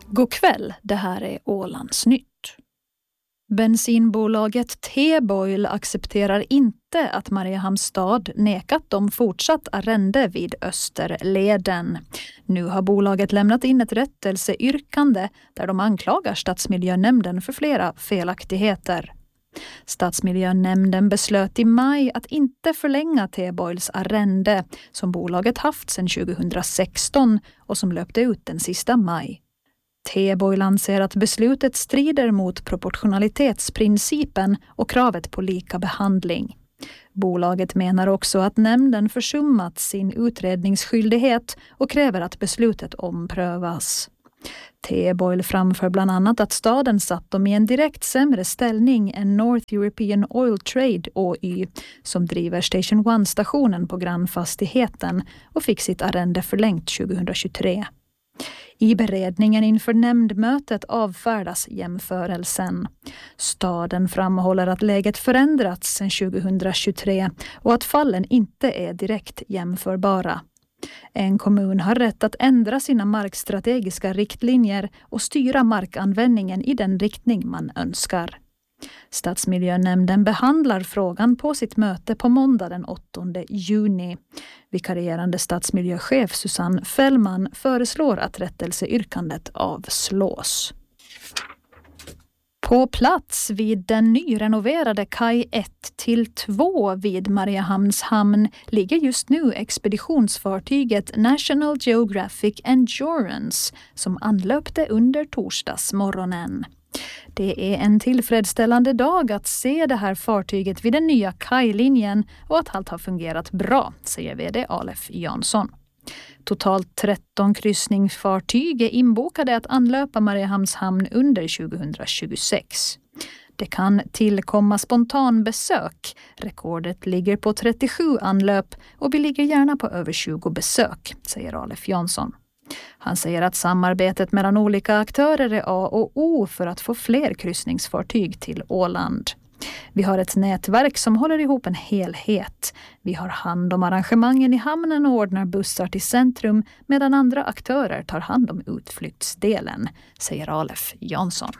God kväll, det här är Ålandsnytt. Bensinbolaget T-Boil accepterar inte att Mariehamns stad nekat dem fortsatt arrende vid Österleden. Nu har bolaget lämnat in ett rättelseyrkande där de anklagar Stadsmiljönämnden för flera felaktigheter. Stadsmiljönämnden beslöt i maj att inte förlänga T-Boils arrende som bolaget haft sedan 2016 och som löpte ut den sista maj. T-Boil anser att beslutet strider mot proportionalitetsprincipen och kravet på lika behandling. Bolaget menar också att nämnden försummat sin utredningsskyldighet och kräver att beslutet omprövas. T-Boil framför bland annat att staden satt dem i en direkt sämre ställning än North European Oil Trade OY som driver Station One-stationen på grannfastigheten och fick sitt arrende förlängt 2023. I beredningen inför nämndmötet avfärdas jämförelsen. Staden framhåller att läget förändrats sedan 2023 och att fallen inte är direkt jämförbara. En kommun har rätt att ändra sina markstrategiska riktlinjer och styra markanvändningen i den riktning man önskar. Stadsmiljönämnden behandlar frågan på sitt möte på måndag den 8 juni. Vikarierande stadsmiljöchef Susanne Fällman föreslår att rättelseyrkandet avslås. På plats vid den nyrenoverade kaj 1-2 vid Mariehamns hamn ligger just nu expeditionsfartyget National Geographic Endurance som anlöpte under torsdagsmorgonen. Det är en tillfredsställande dag att se det här fartyget vid den nya kajlinjen och att allt har fungerat bra, säger vd Alef Jansson. Totalt 13 kryssningsfartyg är inbokade att anlöpa Mariehamns hamn under 2026. Det kan tillkomma spontanbesök. Rekordet ligger på 37 anlöp och vi ligger gärna på över 20 besök, säger Alef Jansson. Han säger att samarbetet mellan olika aktörer är A och O för att få fler kryssningsfartyg till Åland. Vi har ett nätverk som håller ihop en helhet. Vi har hand om arrangemangen i hamnen och ordnar bussar till centrum medan andra aktörer tar hand om utflyktsdelen, säger Alef Jansson.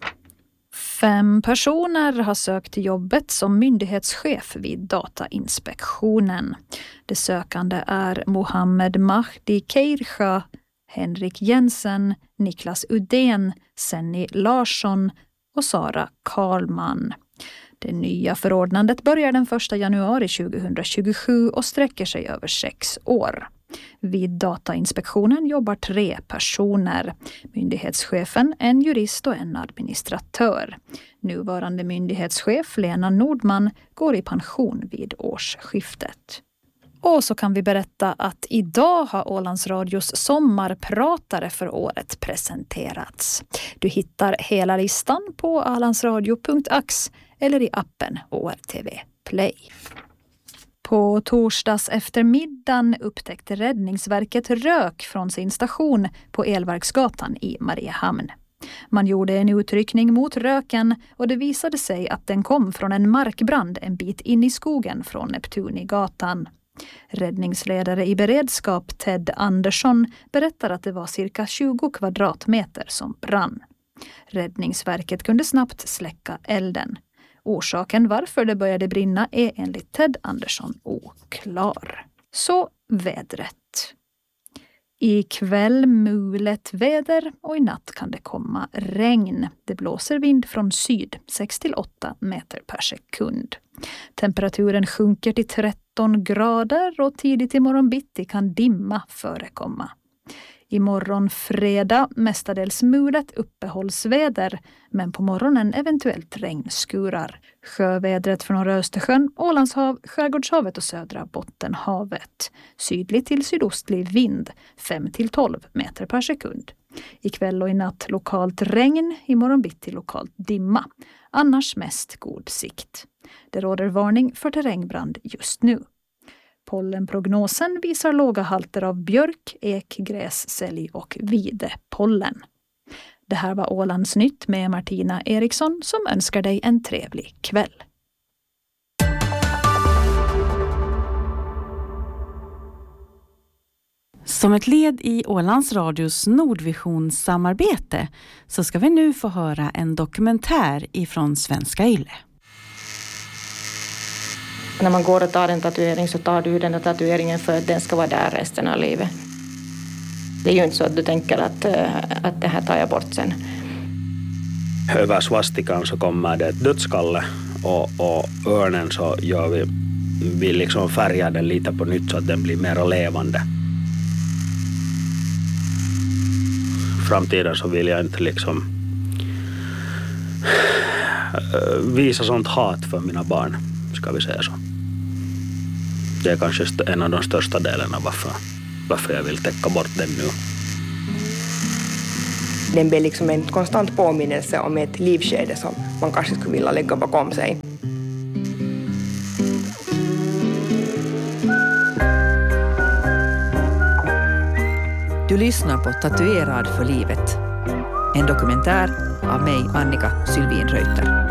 5 personer har sökt jobbet som myndighetschef vid Datainspektionen. De sökande är Mohammed Mahdi Keircha, Henrik Jensen, Niklas Udén, Senni Larsson och Sara Karlman. Det nya förordnandet börjar den 1 januari 2027 och sträcker sig över 6 år. Vid Datainspektionen jobbar 3 personer. Myndighetschefen, en jurist och en administratör. Nuvarande myndighetschef Lena Nordman går i pension vid årsskiftet. Och så kan vi berätta att idag har Ålands Radios sommarpratare för året presenterats. Du hittar hela listan på ålandsradio.ax eller i appen ORTV Play. På torsdags eftermiddagen upptäckte Räddningsverket rök från sin station på Elverksgatan i Mariehamn. Man gjorde en utryckning mot röken och det visade sig att den kom från en markbrand en bit in i skogen från Neptunigatan. Räddningsledare i beredskap Ted Andersson berättar att det var cirka 20 kvadratmeter som brann. Räddningsverket kunde snabbt släcka elden. Orsaken varför det började brinna är enligt Ted Andersson oklar. Så vädret. Ikväll mulet väder och i natt kan det komma regn. Det blåser vind från syd 6-8 meter per sekund. Temperaturen sjunker till 13 grader och tidigt i morgon bitti kan dimma förekomma. Imorgon fredag mestadels mulet uppehållsväder men på morgonen eventuellt regnskurar. Sjövädret från norra Östersjön, Ålandshav, Skärgårdshavet och södra Bottenhavet. Sydlig till sydostlig vind 5-12 meter per sekund. Ikväll och i natt lokalt regn, imorgon bitti lokalt dimma. Annars mest god sikt. Det råder varning för terrängbrand just nu. Pollenprognosen visar låga halter av björk, ek, gräs, sälj och videpollen. Det här var Ålandsnytt med Martina Eriksson som önskar dig en trevlig kväll. Som ett led i Ålands Radios Nordvision-samarbete så ska vi nu få höra en dokumentär ifrån Svenska Yle. När man går och tar en tatuering så tar du den här tatueringen för att den ska vara där resten av livet. Det är ju inte så att du tänker att det här tar jag bort sen. Över svastikan så kommer det ett dödskalle och örnen så gör vi liksom färgar den lite på nytt så att den blir mer levande. Framtiden så vill jag inte liksom visa sånt hat för mina barn, ska vi säga så. Det är kanske en av de största delarna varför jag vill täcka bort den nu. Den blir liksom en konstant påminnelse om ett livskede som man kanske skulle vilja lägga bakom sig. Du lyssnar på Tatuerad för livet. En dokumentär av mig, Annika Sylvin Reuter.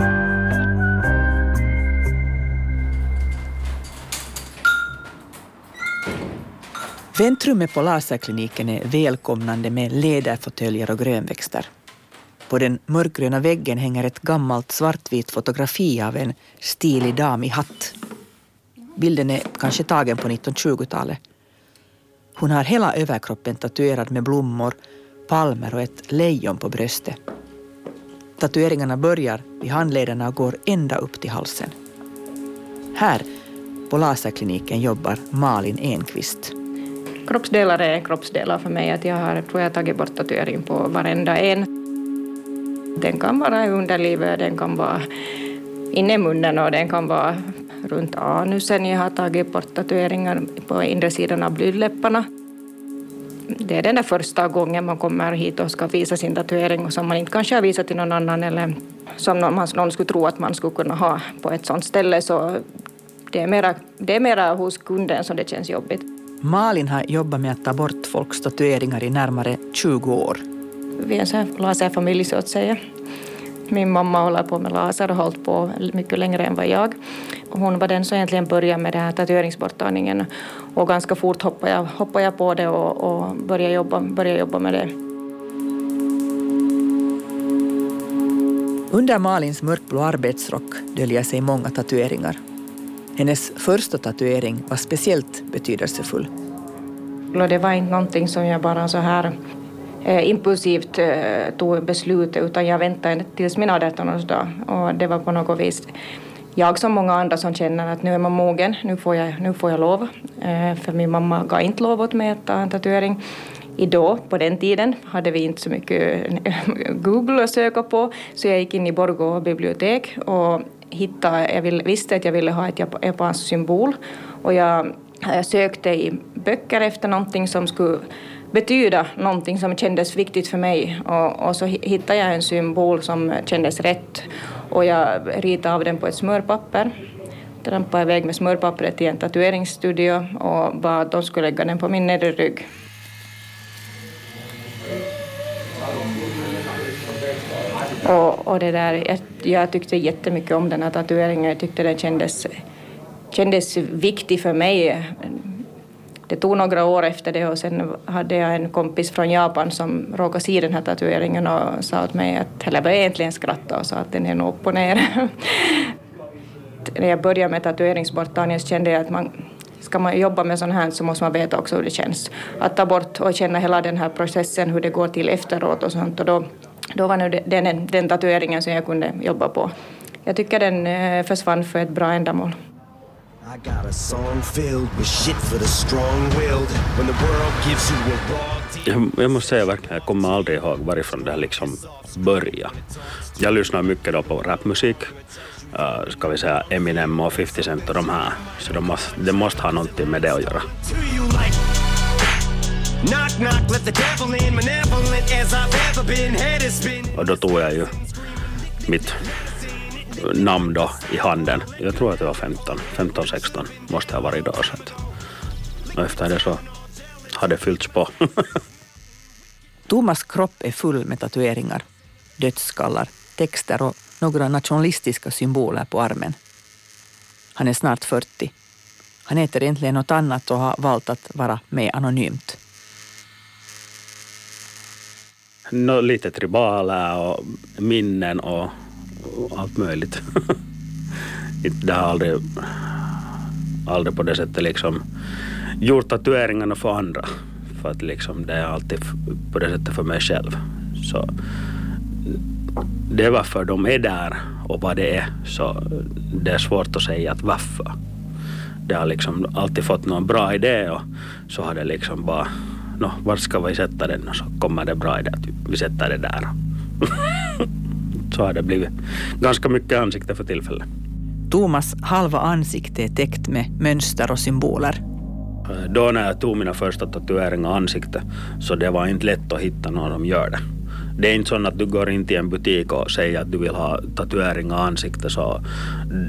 Väntrummet på laserkliniken är välkomnande med läderfåtöljer och grönväxter. På den mörkgröna väggen hänger ett gammalt svartvitt fotografi av en stilig dam i hatt. Bilden är kanske tagen på 1920-talet. Hon har hela överkroppen tatuerad med blommor, palmer och ett lejon på bröstet. Tatueringarna börjar vid handlederna och går ända upp till halsen. Här på laserkliniken jobbar Malin Enqvist. Kroppsdelar är kroppsdelar för mig. Att jag har tagit bort tatuering på varenda en. Den kan vara i underlivet, den kan vara inne i munnen och den kan vara runt anusen. Jag har tagit bort tatueringar på inre sidan av blygdläpparna. Det är den där första gången man kommer hit och ska visa sin tatuering och som man inte kanske har visat till någon annan eller som någon skulle tro att man skulle kunna ha på ett sånt ställe. Så det är mera hos kunden som det känns jobbigt. Malin har jobbat med att ta bort folks tatueringar i närmare 20 år. Vi är en sån här laserfamilj så att säga. Min mamma håller på med laser och har hållit på mycket längre än vad jag. Hon var den som egentligen började med den här tatueringsborttagningen och ganska fort hoppade jag på det och började jobba med det. Under Malins mörkblå arbetsrock döljer sig många tatueringar. Hennes första tatuering var speciellt betydelsefull. Det var inte någonting som jag bara så här impulsivt tog beslut utan jag väntade tills min 18-årsdag och det var på något vis jag som många andra som känner att nu är man mogen, nu får jag lov. För min mamma gav inte lov åt mig att ta en tatuering. På den tiden hade vi inte så mycket Google att söka på så jag gick in i Borgå bibliotek och visste att jag ville ha ett japanskt symbol och jag sökte i böcker efter någonting som skulle betyda någonting som kändes viktigt för mig och så hittade jag en symbol som kändes rätt och jag ritade av den på ett smörpapper. Trampade iväg med smörpappret till en tatueringsstudio och bad att de skulle lägga den på min nedre rygg. Och det där, jag tyckte jättemycket om den här tatueringen. Jag tyckte den kändes viktig för mig. Det tog några år efter det och sen hade jag en kompis från Japan som råkade se den här tatueringen och sa åt mig eller började egentligen skratta och sa att den är nog upp och ner. När jag började med tatueringsborttagningen så kände jag att ska man jobba med sån här så måste man veta också hur det känns. Att ta bort och känna hela den här processen, hur det går till efteråt och sånt. Och då var nu den tatueringen som jag kunde jobba på. Jag tycker den försvann för ett bra ändamål. Jag måste säga verkligen, jag kommer aldrig ihåg varifrån det här liksom började. Jag lyssnar mycket då på rapmusik. Ska vi säga Eminem och 50 Cent och de här. Så det måste ha någonting med det att göra. Och då tog jag ju mitt namn då i handen. Jag tror att det var 15-16 måste ha varit då. Och efter det så hade det fyllts på. Thomas kropp är full med tatueringar, dödsskallar, texter och några nationalistiska symboler på armen. Han är snart 40. Han heter egentligen något annat och har valt att vara med anonymt. Lite tribala och minnen och allt möjligt. Det har aldrig på det sättet liksom gjort tatueringarna för andra. För att liksom det är alltid på det sättet för mig själv. Så det är varför de är där och vad det är. Så det är svårt att säga att varför. Det har liksom alltid fått någon bra idé och så har det liksom bara var ska vi sätta den? Och så kommer det bra idé att vi sätter det där. Så har det blivit ganska mycket ansikte för tillfället. Thomas halva ansikte är täckt med mönster och symboler. Då när jag tog mina första tatueringar ansikte så det var inte lätt att hitta någon som gör det. Det är inte så att du går in till en butik och säger att du vill ha tatueringar ansikte så